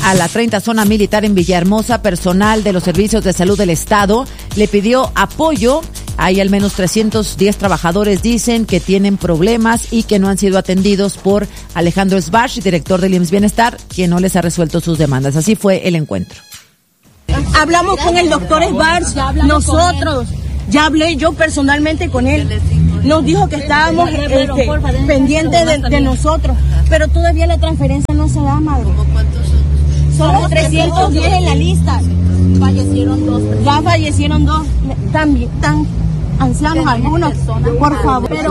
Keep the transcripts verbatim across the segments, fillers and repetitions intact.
a la treinta zona militar en Villahermosa, personal de los servicios de salud del estado le pidió apoyo. Hay al menos trescientos diez trabajadores, dicen, que tienen problemas y que no han sido atendidos por Alejandro Sbach, director del I M S S Bienestar, quien no les ha resuelto sus demandas. Así fue el encuentro. Hablamos con el doctor Sbach, nosotros, ya hablé yo personalmente con él. Nos dijo que estábamos este, pendientes de, de nosotros, pero todavía la transferencia no se da, madre. Somos trescientos diez en la lista. Fallecieron dos. Ya fallecieron dos. También tan ancianos algunos. Por favor. Pero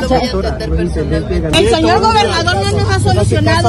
el señor gobernador no nos ha solucionado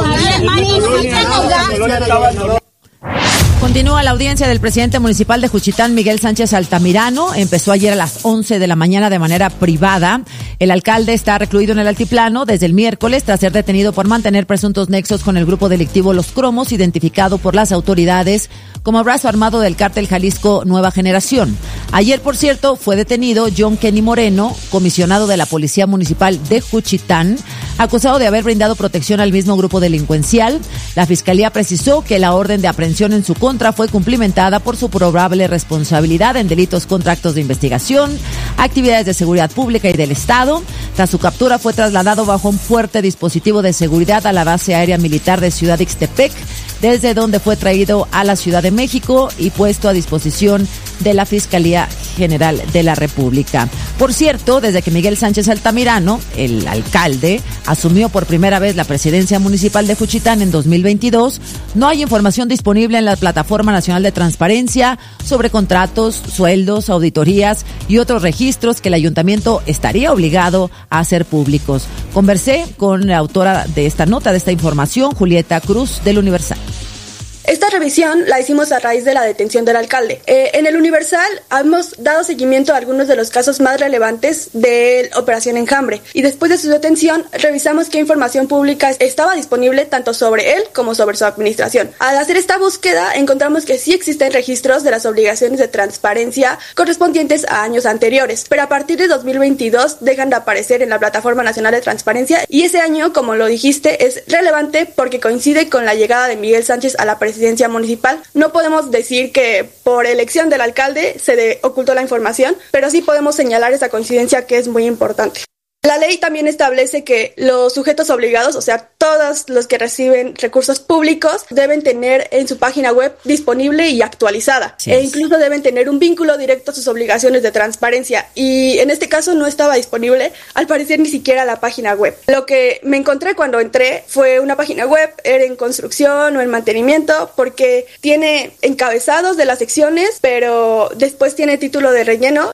nada. Continúa la audiencia del presidente municipal de Juchitán, Miguel Sánchez Altamirano. Empezó ayer a las once de la mañana de manera privada. El alcalde está recluido en el altiplano desde el miércoles tras ser detenido por mantener presuntos nexos con el grupo delictivo Los Cromos, identificado por las autoridades como brazo armado del cártel Jalisco Nueva Generación. Ayer, por cierto, fue detenido John Kenny Moreno, comisionado de la Policía Municipal de Juchitán, acusado de haber brindado protección al mismo grupo delincuencial. La Fiscalía precisó que la orden de aprehensión en su contra fue cumplimentada por su probable responsabilidad en delitos contra actos de investigación, actividades de seguridad pública y del Estado. Tras su captura fue trasladado bajo un fuerte dispositivo de seguridad a la base aérea militar de Ciudad Ixtepec, desde donde fue traído a la Ciudad de México y puesto a disposición de la Fiscalía General de la República. Por cierto, desde que Miguel Sánchez Altamirano, el alcalde, asumió por primera vez la presidencia municipal de Juchitán en dos mil veintidós, no hay información disponible en la Plataforma Nacional de Transparencia sobre contratos, sueldos, auditorías y otros registros que el ayuntamiento estaría obligado a hacer públicos. Conversé con la autora de esta nota, de esta información, Julieta Cruz, del Universal. Esta revisión la hicimos a raíz de la detención del alcalde. Eh, en el Universal hemos dado seguimiento a algunos de los casos más relevantes de Operación Enjambre y después de su detención revisamos qué información pública estaba disponible tanto sobre él como sobre su administración. Al hacer esta búsqueda encontramos que sí existen registros de las obligaciones de transparencia correspondientes a años anteriores, pero a partir de dos mil veintidós dejan de aparecer en la Plataforma Nacional de Transparencia y ese año, como lo dijiste, es relevante porque coincide con la llegada de Miguel Sánchez a la presidencia presidencia municipal. No podemos decir que por elección del alcalde se de, ocultó la información, pero sí podemos señalar esa coincidencia que es muy importante. La ley también establece que los sujetos obligados, o sea, todos los que reciben recursos públicos, deben tener en su página web disponible y actualizada. Sí. E incluso deben tener un vínculo directo a sus obligaciones de transparencia. Y en este caso no estaba disponible, al parecer ni siquiera la página web. Lo que me encontré cuando entré fue una página web, era en construcción o en mantenimiento, porque tiene encabezados de las secciones, pero después tiene título de relleno.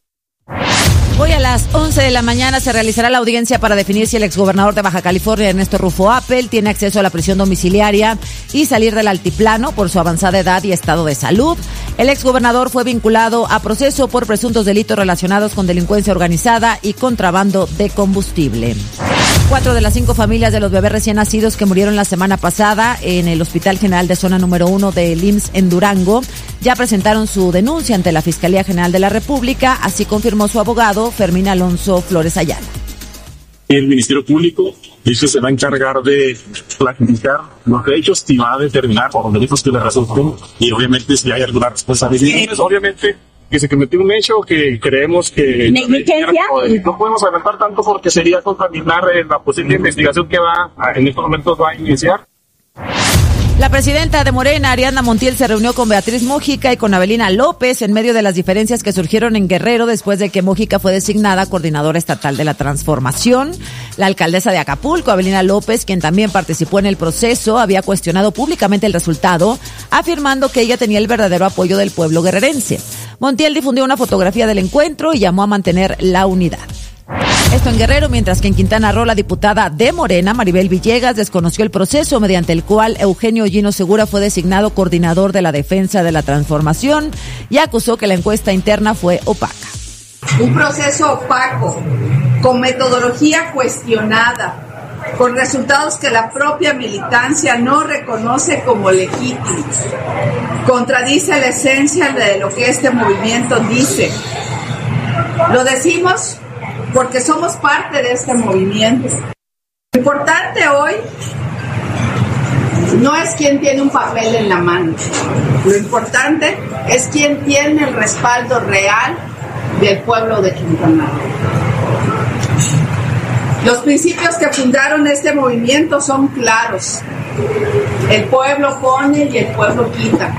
Hoy a las once de la mañana se realizará la audiencia para definir si el exgobernador de Baja California, Ernesto Rufo Appel, tiene acceso a la prisión domiciliaria y salir del altiplano por su avanzada edad y estado de salud. El exgobernador fue vinculado a proceso por presuntos delitos relacionados con delincuencia organizada y contrabando de combustible. Cuatro de las cinco familias de los bebés recién nacidos que murieron la semana pasada en el Hospital General de Zona número uno del I M S S en Durango ya presentaron su denuncia ante la Fiscalía General de la República, así confirmó su abogado Fermín Alonso Flores Ayala. El Ministerio Público dice se va a encargar de clasificar los hechos y va a determinar por los delitos que le resulten y obviamente si hay alguna responsabilidad, pues, obviamente que se cometió un hecho que creemos que negligencia. No podemos adelantar tanto porque sería contaminar eh, la posible investigación que va a, en estos momentos va a iniciar. La presidenta de Morena, Ariadna Montiel, se reunió con Beatriz Mójica y con Abelina López en medio de las diferencias que surgieron en Guerrero después de que Mójica fue designada coordinadora estatal de la transformación. La alcaldesa de Acapulco, Abelina López, quien también participó en el proceso, había cuestionado públicamente el resultado, afirmando que ella tenía el verdadero apoyo del pueblo guerrerense. Montiel difundió una fotografía del encuentro y llamó a mantener la unidad. Esto en Guerrero, mientras que en Quintana Roo la diputada de Morena, Maribel Villegas, desconoció el proceso mediante el cual Eugenio Gino Segura fue designado coordinador de la defensa de la transformación y acusó que la encuesta interna fue opaca. Un proceso opaco, con metodología cuestionada, con resultados que la propia militancia no reconoce como legítimos. Contradice la esencia de lo que este movimiento dice. Lo decimos porque somos parte de este movimiento. Lo importante hoy no es quien tiene un papel en la mano. Lo importante es quien tiene el respaldo real del pueblo de Quintana Roo. Los principios que fundaron este movimiento son claros. El pueblo pone y el pueblo quita.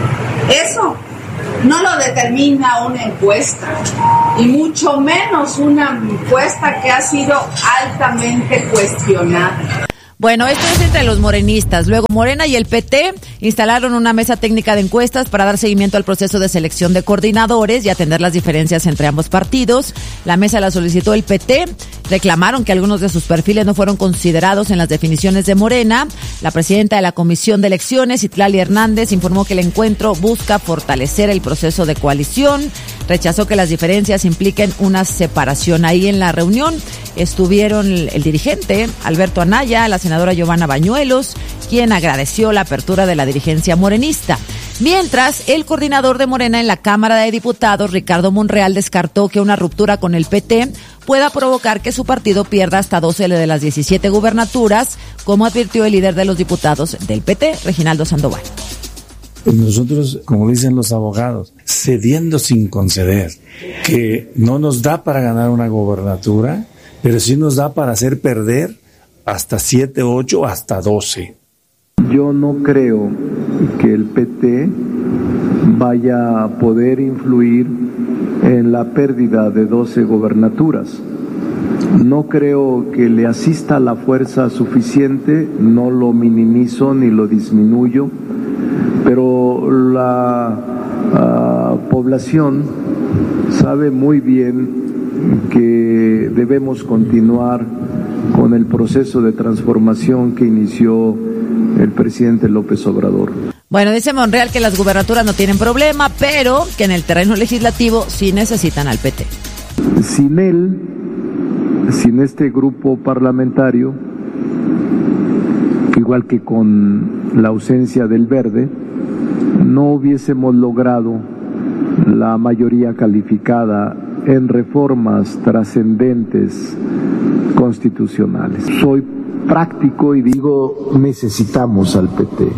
Eso no lo determina una encuesta, y mucho menos una encuesta que ha sido altamente cuestionada. Bueno, esto es entre los morenistas. Luego Morena y el P T instalaron una mesa técnica de encuestas para dar seguimiento al proceso de selección de coordinadores y atender las diferencias entre ambos partidos. La mesa la solicitó el P T. Reclamaron que algunos de sus perfiles no fueron considerados en las definiciones de Morena. La presidenta de la Comisión de Elecciones, Itlali Hernández, informó que el encuentro busca fortalecer el proceso de coalición. Rechazó que las diferencias impliquen una separación. Ahí en la reunión estuvieron el, el dirigente Alberto Anaya, la senadora Giovanna Bañuelos, quien agradeció la apertura de la dirigencia morenista. Mientras, el coordinador de Morena en la Cámara de Diputados, Ricardo Monreal, descartó que una ruptura con el P T pueda provocar que su partido pierda hasta doce de las diecisiete gubernaturas, como advirtió el líder de los diputados del P T, Reginaldo Sandoval. Nosotros, como dicen los abogados, cediendo sin conceder, que no nos da para ganar una gobernatura, pero sí nos da para hacer perder hasta siete, ocho, hasta doce. Yo no creo que el P T vaya a poder influir en la pérdida de doce gobernaturas. No creo que le asista la fuerza suficiente, no lo minimizo ni lo disminuyo, pero la uh, población sabe muy bien que debemos continuar con el proceso de transformación que inició el presidente López Obrador. Bueno, dice Monreal que las gubernaturas no tienen problema, pero que en el terreno legislativo sí necesitan al P T. Sin él, sin este grupo parlamentario, igual que con la ausencia del Verde, no hubiésemos logrado la mayoría calificada en reformas trascendentes constitucionales. Soy práctico y digo, necesitamos al P T.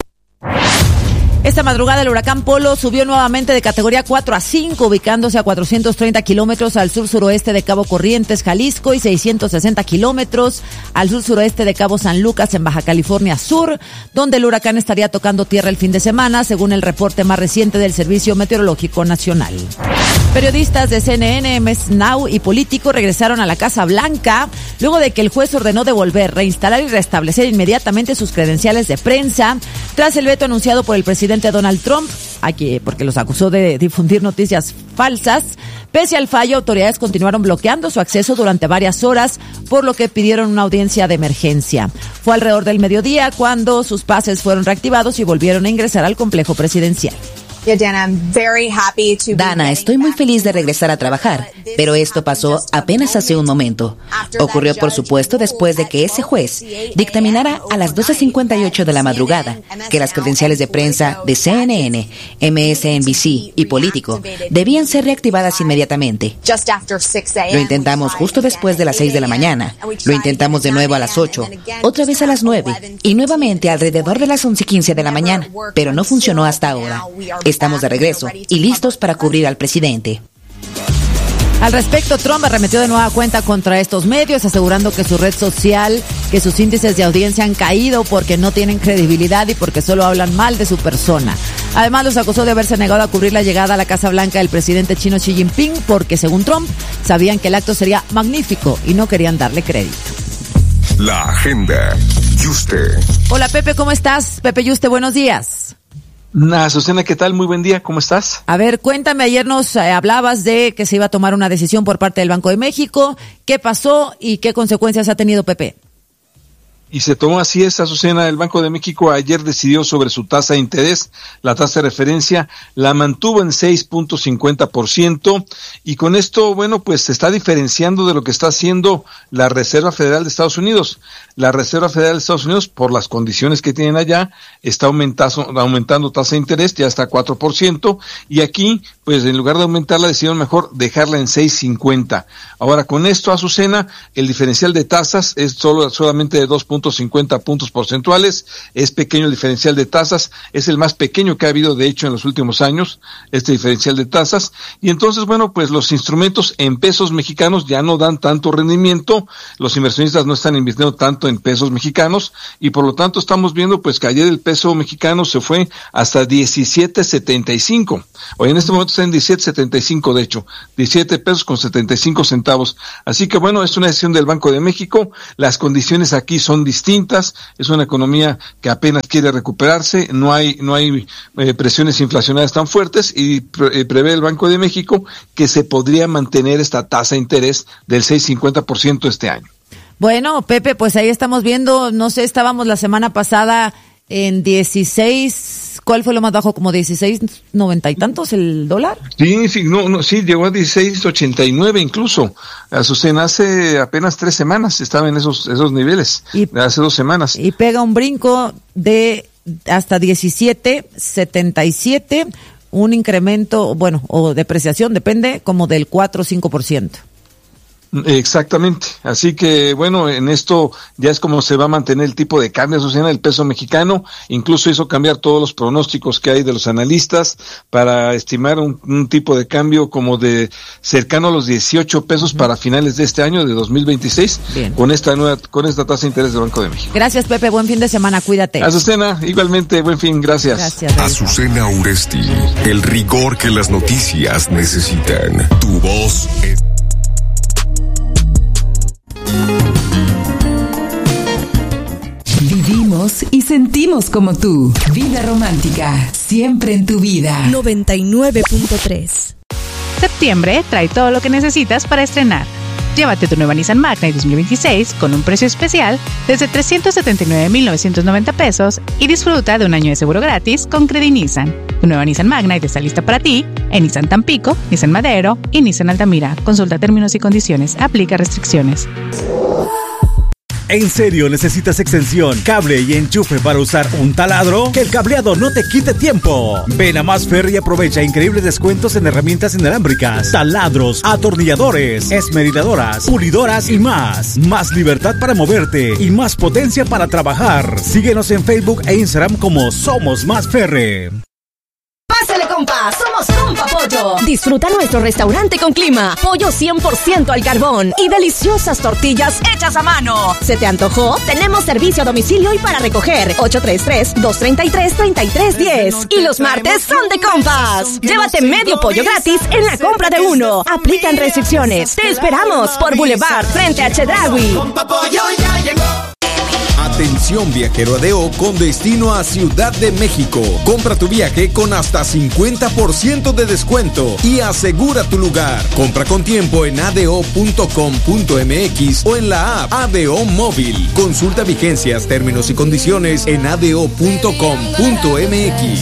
Esta madrugada el huracán Polo subió nuevamente de categoría cuatro a cinco, ubicándose a cuatrocientos treinta kilómetros al sur-suroeste de Cabo Corrientes, Jalisco, y seiscientos sesenta kilómetros al sur-suroeste de Cabo San Lucas, en Baja California Sur, donde el huracán estaría tocando tierra el fin de semana, según el reporte más reciente del Servicio Meteorológico Nacional. Periodistas de C N N, M S Now y Político regresaron a la Casa Blanca luego de que el juez ordenó devolver, reinstalar y restablecer inmediatamente sus credenciales de prensa tras el veto anunciado por el presidente Donald Trump, aquí porque los acusó de difundir noticias falsas. Pese al fallo, autoridades continuaron bloqueando su acceso durante varias horas, por lo que pidieron una audiencia de emergencia. Fue alrededor del mediodía cuando sus pases fueron reactivados y volvieron a ingresar al complejo presidencial. Dana, estoy muy feliz de regresar a trabajar, pero esto pasó apenas hace un momento. Ocurrió, por supuesto, después de que ese juez dictaminara a las doce cincuenta y ocho de la madrugada que las credenciales de prensa de C N N, M S N B C y Político debían ser reactivadas inmediatamente. Lo intentamos justo después de las seis de la mañana, lo intentamos de nuevo a las ocho, otra vez a las nueve y nuevamente alrededor de las once quince de la mañana, pero no funcionó hasta ahora. Estamos de regreso y listos para cubrir al presidente. Al respecto, Trump arremetió de nueva cuenta contra estos medios, asegurando que su red social, que sus índices de audiencia han caído porque no tienen credibilidad y porque solo hablan mal de su persona. Además, los acusó de haberse negado a cubrir la llegada a la Casa Blanca del presidente chino Xi Jinping porque, según Trump, sabían que el acto sería magnífico y no querían darle crédito. La agenda. Yuste. Hola, Pepe, ¿cómo estás? Pepe Yuste, buenos días. Azucena, ¿qué tal? Muy buen día, ¿cómo estás? A ver, cuéntame, ayer nos eh, hablabas de que se iba a tomar una decisión por parte del Banco de México. ¿Qué pasó y qué consecuencias ha tenido, Pepe? Y se tomó así es, Azucena. El Banco de México ayer decidió sobre su tasa de interés, la tasa de referencia, la mantuvo en seis punto cincuenta por ciento, y con esto, bueno, pues se está diferenciando de lo que está haciendo la Reserva Federal de Estados Unidos. La Reserva Federal de Estados Unidos, por las condiciones que tienen allá, está aumentando, aumentando tasa de interés, ya está a cuatro por ciento, y aquí, pues en lugar de aumentarla, decidieron mejor dejarla en seis cincuenta. Ahora, con esto, Azucena, el diferencial de tasas es solo solamente de dos punto punto cincuenta puntos porcentuales. Es pequeño el diferencial de tasas, es el más pequeño que ha habido de hecho en los últimos años, este diferencial de tasas. Y entonces, bueno, pues los instrumentos en pesos mexicanos ya no dan tanto rendimiento, los inversionistas no están invirtiendo tanto en pesos mexicanos y por lo tanto estamos viendo pues que ayer el peso mexicano se fue hasta diecisiete setenta y cinco. Hoy en este momento está en diecisiete setenta y cinco, de hecho, diecisiete pesos con setenta y cinco centavos. Así que bueno, es una decisión del Banco de México, las condiciones aquí son distintas, es una economía que apenas quiere recuperarse, no hay no hay eh, presiones inflacionarias tan fuertes y pre- eh, prevé el Banco de México que se podría mantener esta tasa de interés del seis punto cincuenta por ciento este año. Bueno, Pepe, pues ahí estamos viendo, no sé, estábamos la semana pasada en dieciséis, ¿cuál fue lo más bajo? ¿Como dieciséis noventa y tantos el dólar? Sí, sí, no, no, sí, llegó a dieciséis ochenta y nueve incluso. Azucena, hace apenas tres semanas estaba en esos esos niveles, y, hace dos semanas. Y pega un brinco de hasta diecisiete setenta y siete, un incremento, bueno, o depreciación, depende, como del cuatro o cinco por ciento. Exactamente, así que bueno, en esto ya es como se va a mantener el tipo de cambio, Azucena, el peso mexicano, incluso hizo cambiar todos los pronósticos que hay de los analistas para estimar un, un tipo de cambio como de cercano a los dieciocho pesos uh-huh. para finales de este año, de dos mil veintiséis, Bien. con esta nueva, con esta tasa de interés del Banco de México. Gracias, Pepe, buen fin de semana, cuídate. Azucena, igualmente, buen fin, gracias. Gracias. Azucena Uresti, el rigor que las noticias necesitan. Tu voz es... Vivimos y sentimos como tú. Vida romántica, siempre en tu vida. noventa y nueve punto tres. Septiembre trae todo lo que necesitas para estrenar. Llévate tu nueva Nissan Magnite dos mil veintiséis con un precio especial desde trescientos setenta y nueve mil novecientos noventa pesos y disfruta de un año de seguro gratis con Credit Nissan. Tu nueva Nissan Magnite está lista para ti en Nissan Tampico, Nissan Madero y Nissan Altamira. Consulta términos y condiciones. Aplica restricciones. ¿En serio necesitas extensión, cable y enchufe para usar un taladro? Que el cableado no te quite tiempo. Ven a Más Ferry y aprovecha increíbles descuentos en herramientas inalámbricas, taladros, atornilladores, esmeridadoras, pulidoras y más. Más libertad para moverte y más potencia para trabajar. Síguenos en Facebook e Instagram como Somos Más Ferry. ¡Pásale, compa! ¡Somos Compa Pollo! Disfruta nuestro restaurante con clima, pollo cien por ciento al carbón y deliciosas tortillas hechas a mano. ¿Se te antojó? Tenemos servicio a domicilio y para recoger. ocho tres tres, dos tres tres, tres tres uno cero. Y los martes son de compas. Llévate medio pollo gratis en la compra de uno. Aplican restricciones. Te esperamos por Boulevard frente a Chedraui. Compa Pollo ya llegó. Atención viajero A D O con destino a Ciudad de México. Compra tu viaje con hasta cincuenta por ciento de descuento y asegura tu lugar. Compra con tiempo en a d o punto com punto m x o en la app A D O Móvil. Consulta vigencias, términos y condiciones en a d o punto com punto m x.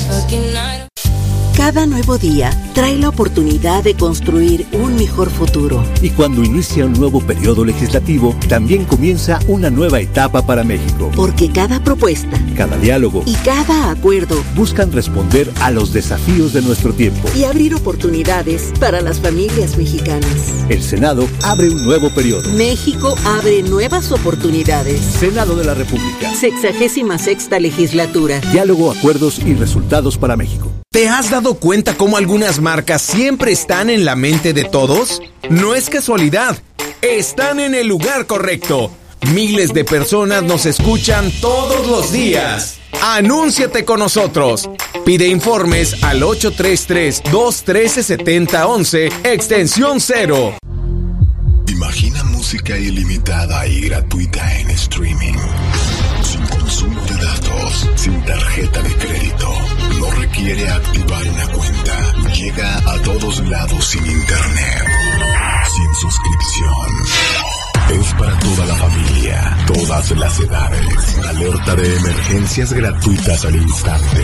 Cada nuevo día trae la oportunidad de construir un mejor futuro. Y cuando inicia un nuevo periodo legislativo, también comienza una nueva etapa para México. Porque cada propuesta, cada diálogo y cada acuerdo buscan responder a los desafíos de nuestro tiempo y abrir oportunidades para las familias mexicanas. El Senado abre un nuevo periodo. México abre nuevas oportunidades. Senado de la República. Sexagésima sexta legislatura. Diálogo, acuerdos y resultados para México. ¿Te has dado cuenta cómo algunas marcas siempre están en la mente de todos? No es casualidad, están en el lugar correcto. Miles de personas nos escuchan todos los días. Anúnciate con nosotros. Pide informes al ocho tres tres, dos uno tres, siete cero uno uno, extensión cero. Imagina música ilimitada y gratuita en streaming. Sin consumo de datos, sin tarjeta de crédito. No requiere activar una cuenta. Llega a todos lados sin internet. Sin suscripción. Es para toda la familia, todas las edades. Alerta de emergencias gratuitas al instante.